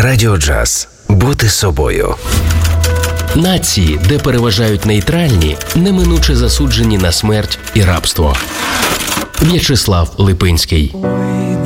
Радіо Джаз. Бути собою. Нації, де переважають нейтральні, неминуче засуджені на смерть і рабство. В'ячеслав Липинський.